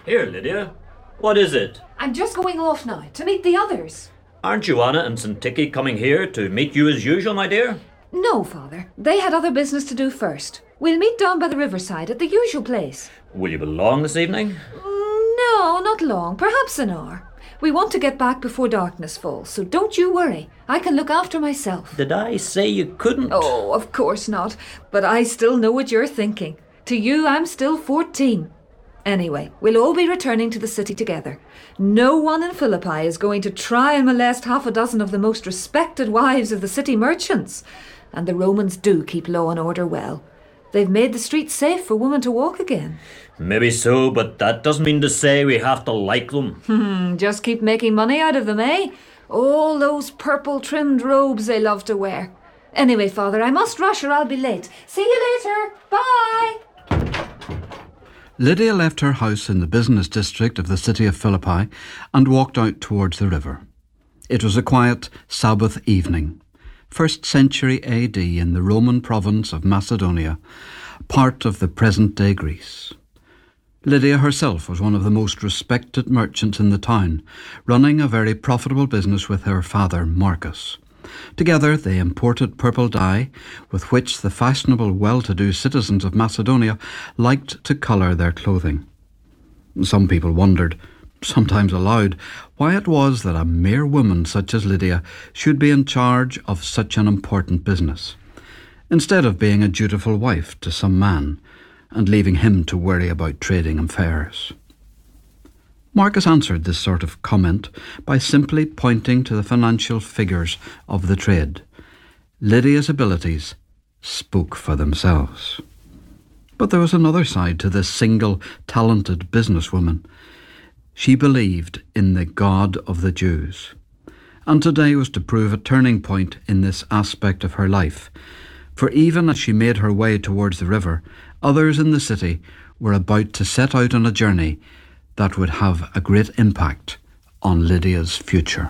Here, Lydia. What is it? I'm just going off now to meet the others. Aren't Joanna and Syntyche coming here to meet you as usual, my dear? No, Father. They had other business to do first. We'll meet down by the riverside at the usual place. Will you be long this evening? No, not long. Perhaps an hour. We want to get back before darkness falls, so don't you worry. I can look after myself. Did I say you couldn't? Oh, of course not. But I still know what you're thinking. To you, I'm still 14. Anyway, we'll all be returning to the city together. No one in Philippi is going to try and molest half a dozen of the most respected wives of the city merchants. And the Romans do keep law and order well. They've made the streets safe for women to walk again. Maybe so, but that doesn't mean to say we have to like them. Just keep making money out of them, eh? All those purple-trimmed robes they love to wear. Anyway, Father, I must rush or I'll be late. See you later. Bye. Lydia left her house in the business district of the city of Philippi and walked out towards the river. It was a quiet Sabbath evening. 1st century AD in the Roman province of Macedonia, part of the present-day Greece. Lydia herself was one of the most respected merchants in the town, running a very profitable business with her father, Marcus. Together they imported purple dye, with which the fashionable, well-to-do citizens of Macedonia liked to colour their clothing. Some people wondered, sometimes aloud, why it was that a mere woman such as Lydia should be in charge of such an important business, instead of being a dutiful wife to some man and leaving him to worry about trading affairs. Marcus answered this sort of comment by simply pointing to the financial figures of the trade. Lydia's abilities spoke for themselves. But there was another side to this single, talented businesswoman. She believed in the God of the Jews, and today was to prove a turning point in this aspect of her life, for even as she made her way towards the river, others in the city were about to set out on a journey that would have a great impact on Lydia's future.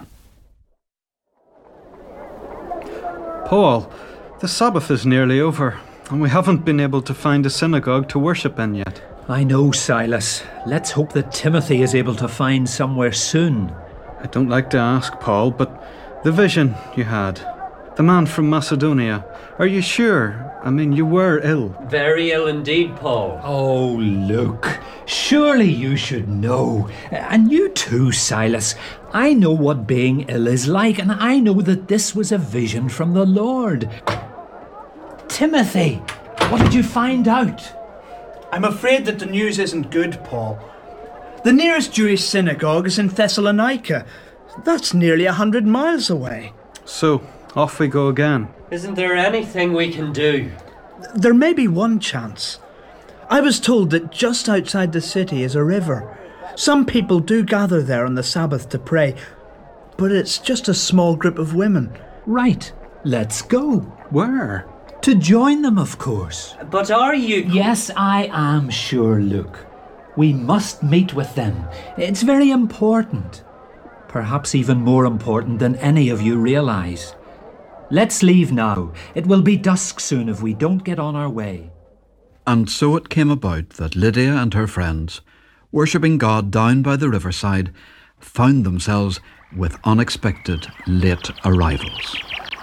Paul, the Sabbath is nearly over, and we haven't been able to find a synagogue to worship in yet. I know, Silas. Let's hope that Timothy is able to find somewhere soon. I don't like to ask, Paul, but the vision you had, the man from Macedonia, are you sure? I mean, you were ill. Very ill indeed, Paul. Oh, Luke, surely you should know. And you too, Silas. I know what being ill is like, and I know that this was a vision from the Lord. Timothy, what did you find out? I'm afraid that the news isn't good, Paul. The nearest Jewish synagogue is in Thessalonica. That's nearly 100 miles away. So, off we go again. Isn't there anything we can do? There may be one chance. I was told that just outside the city is a river. Some people do gather there on the Sabbath to pray, but it's just a small group of women. Right, let's go. Where? To join them, of course. But are you... Yes, I am sure, Luke. We must meet with them. It's very important. Perhaps even more important than any of you realise. Let's leave now. It will be dusk soon if we don't get on our way. And so it came about that Lydia and her friends, worshipping God down by the riverside, found themselves with unexpected late arrivals.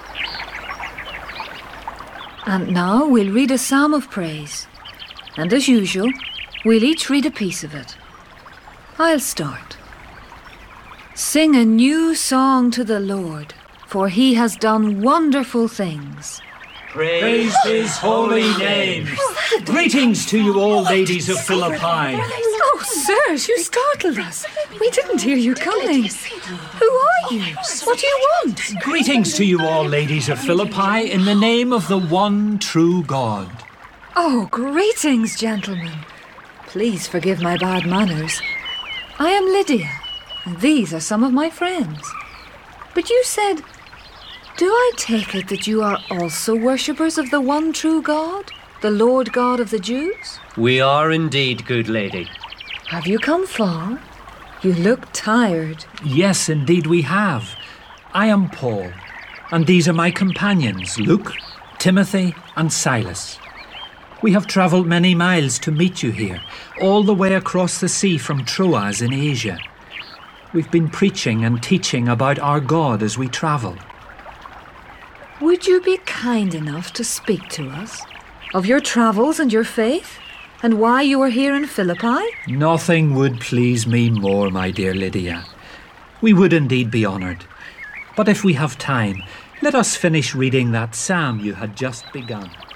And now we'll read a psalm of praise. And as usual, we'll each read a piece of it. I'll start. Sing a new song to the Lord, for he has done wonderful things. Praise his holy name. Greetings to you all, ladies of Philippi. Oh, sirs, you startled us. We didn't hear you coming. Who are you? What do you want? Greetings to you all, ladies of Philippi, in the name of the one true God. Oh, greetings, gentlemen. Please forgive my bad manners. I am Lydia, and these are some of my friends. But you said, do I take it that you are also worshippers of the one true God, the Lord God of the Jews? We are indeed, good lady. Have you come far? You look tired. Yes, indeed we have. I am Paul, and these are my companions, Luke, Timothy, and Silas. We have travelled many miles to meet you here, all the way across the sea from Troas in Asia. We've been preaching and teaching about our God as we travel. Would you be kind enough to speak to us of your travels and your faith, and why you are here in Philippi? Nothing would please me more, my dear Lydia. We would indeed be honoured. But if we have time, let us finish reading that psalm you had just begun.